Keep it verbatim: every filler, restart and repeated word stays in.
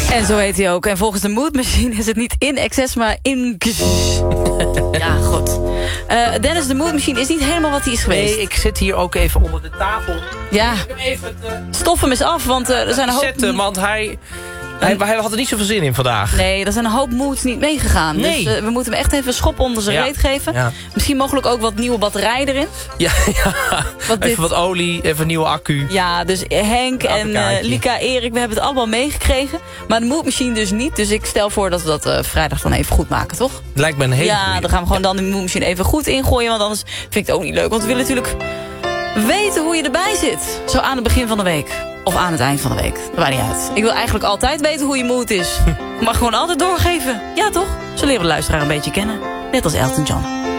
En zo heet hij ook. En volgens de Mood Machine is het niet in excess, maar in... Ja, goed. Uh, Dennis, de Mood Machine is niet helemaal wat hij is geweest. Nee, ik zit hier ook even onder de tafel. Ja. Ik heb even het, uh... stof hem eens af, want uh, er zijn een hoop... Zetten, want hij... Hij, hij had er niet zoveel zin in vandaag. Nee, er zijn een hoop moods niet meegegaan. Nee. Dus uh, we moeten hem echt even een schop onder zijn ja. reet geven. Ja. Misschien mogelijk ook wat nieuwe batterijen erin. Ja, ja. Wat even dit... wat olie, even een nieuwe accu. Ja, dus Henk en uh, Lika, Erik, we hebben het allemaal meegekregen. Maar de Mood Machine dus niet. Dus ik stel voor dat we dat uh, vrijdag dan even goed maken, toch? Lijkt me een hele Ja, goeie. dan gaan we gewoon dan de Mood Machine even goed ingooien. Want anders vind ik het ook niet leuk. Want we willen natuurlijk weten hoe je erbij zit. Zo aan het begin van de week. Of aan het eind van de week. Dat maakt niet uit. Ik wil eigenlijk altijd weten hoe je mood is. Je mag gewoon altijd doorgeven. Ja, toch? Zo leren we de luisteraar een beetje kennen. Net als Elton John.